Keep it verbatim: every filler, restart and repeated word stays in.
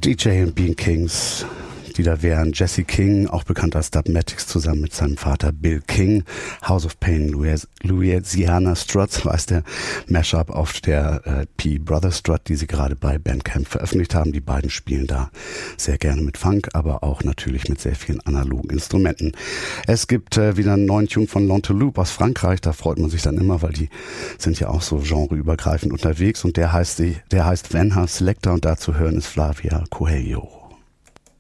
D J und Bean Kings, die da wären Jesse King, auch bekannt als Dubmatix, zusammen mit seinem Vater Bill King. House of Pain, Louis- Louisiana Struts, war es der Mashup auf der äh, P. Brother Strut, die sie gerade bei Bandcamp veröffentlicht haben. Die beiden spielen da sehr gerne mit Funk, aber auch natürlich mit sehr vielen analogen Instrumenten. Es gibt äh, wieder einen neuen Tune von Lanteloup aus Frankreich, da freut man sich dann immer, weil die sind ja auch so genreübergreifend unterwegs und der heißt, der heißt Venha Selector und dazu hören ist Flavia Coelho.